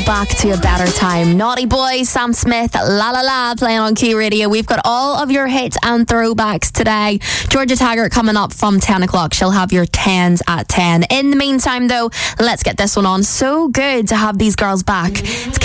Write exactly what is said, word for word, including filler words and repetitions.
you back to a better time. Naughty Boy, Sam Smith, La La La, playing on Key Radio. We've got all of your hits and throwbacks today. Georgia Taggart coming up from ten o'clock. She'll have your tens at ten. In the meantime, though, let's get this one on. So good to have these girls back. It's